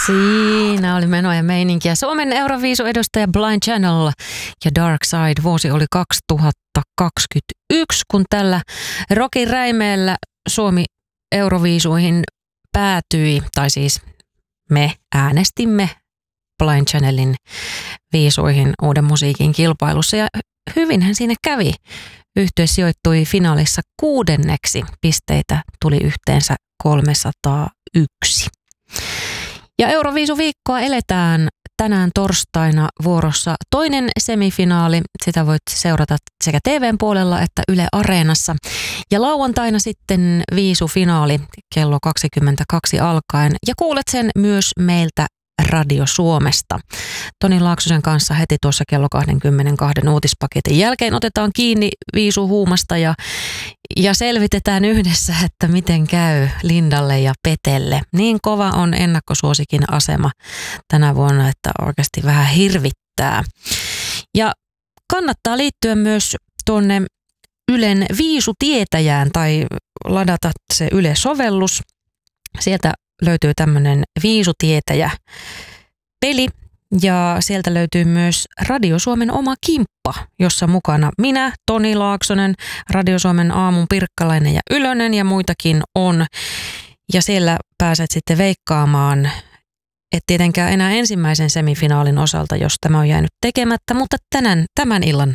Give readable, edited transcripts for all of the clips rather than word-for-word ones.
Siinä oli menoa ja meininkiä. Suomen Euroviisu-edustaja Blind Channel ja Dark Side. Vuosi oli 2021, kun tällä Rockin räimeellä Suomi Euroviisuihin päätyi, tai siis me äänestimme Blind Channelin viisuihin uuden musiikin kilpailussa ja hyvinhän siinä kävi. Yhtye sijoittui finaalissa 6. Pisteitä tuli yhteensä 301. Ja Euroviisuviikkoa eletään tänään torstaina vuorossa toinen semifinaali. Sitä voit seurata sekä TVn puolella että Yle Areenassa. Ja lauantaina sitten viisufinaali kello 22 alkaen. Ja kuulet sen myös meiltä Radio Suomesta. Toni Laaksosen kanssa heti tuossa kello 22 uutispaketin jälkeen otetaan kiinni viisuhuumasta ja selvitetään yhdessä, että miten käy Lindalle ja Petelle. Niin kova on ennakkosuosikin asema tänä vuonna, että oikeasti vähän hirvittää. Ja kannattaa liittyä myös tuonne Ylen viisutietäjään tai ladata se Yle-sovellus. Sieltä löytyy tämmöinen viisutietäjä-peli ja sieltä löytyy myös Radio Suomen oma kimppa, jossa mukana minä, Toni Laaksonen, Radio Suomen aamun Pirkkalainen ja Ylönen ja muitakin on. Ja siellä pääset sitten veikkaamaan, et tietenkään enää ensimmäisen semifinaalin osalta, jos tämä on jäänyt tekemättä, mutta tämän illan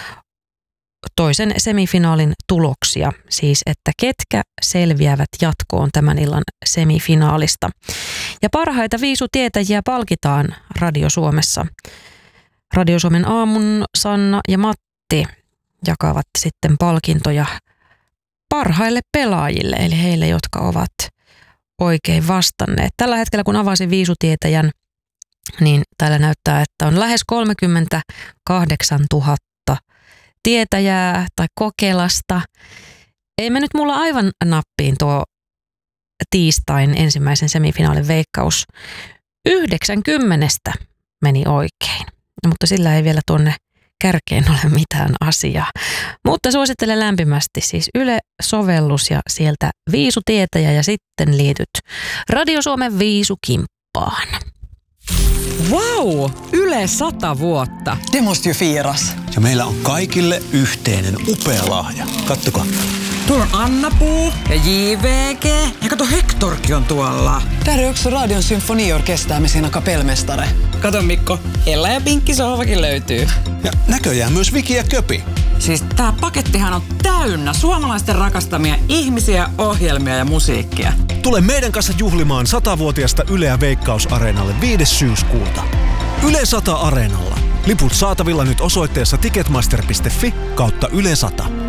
toisen semifinaalin tuloksia, siis että ketkä selviävät jatkoon tämän illan semifinaalista. Ja parhaita viisutietäjiä palkitaan Radio Suomessa. Radio Suomen aamun Sanna ja Matti jakavat sitten palkintoja parhaille pelaajille, eli heille, jotka ovat oikein vastanneet. Tällä hetkellä, kun avasin viisutietäjän, niin täällä näyttää, että on lähes 38 000 tietäjää tai Kokelasta. Ei mennyt mulla aivan nappiin tuo tiistain ensimmäisen semifinaalin veikkaus. 90 meni oikein, mutta sillä ei vielä tuonne kärkeen ole mitään asiaa. Mutta suosittelen lämpimästi siis Yle-sovellus ja sieltä viisutietäjä ja sitten liityt Radio Suomen viisukimppaan. Vau! Yle 100 vuotta. Det måste ju firas. Ja meillä on kaikille yhteinen upea lahja. Kattokaa. Tuolla on Anna-Puu ja JVG. Ja kato, Hektorkin on tuolla. Där är också Radion symfoniorkester med sina kapellmästare. Kato Mikko, Ella ja Pinkki sohvakin löytyy. Ja näköjään myös Viki ja Köpi. Siis tää pakettihan on täynnä suomalaisten rakastamia ihmisiä, ohjelmia ja musiikkia. Tule meidän kanssa juhlimaan 100-vuotiasta Yleä Veikkaus-areenalle 5. syyskuuta. Yle 100 Areenalla. Liput saatavilla nyt osoitteessa ticketmaster.fi/Yle 100.